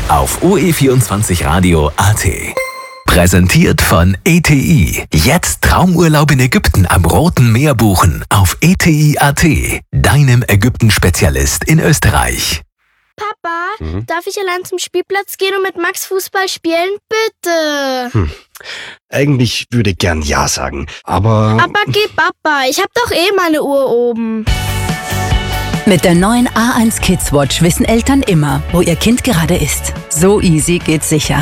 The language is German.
auf OE24radio.at. Präsentiert von ETI. Jetzt Traumurlaub in Ägypten am Roten Meer buchen auf ETI.at. Deinem Ägypten-Spezialist in Österreich. Papa, darf ich allein zum Spielplatz gehen und mit Max Fußball spielen? Bitte. Eigentlich würde ich gern Ja sagen, aber... Aber geh Papa, ich hab doch eh meine Uhr oben. Mit der neuen A1 Kids Watch wissen Eltern immer, wo ihr Kind gerade ist. So easy geht's sicher.